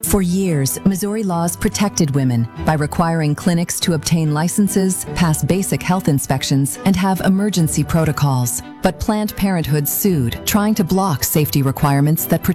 For years, Missouri laws protected women by requiring clinics to obtain licenses, pass basic health inspections, and have emergency protocols. But Planned Parenthood sued, trying to block safety requirements that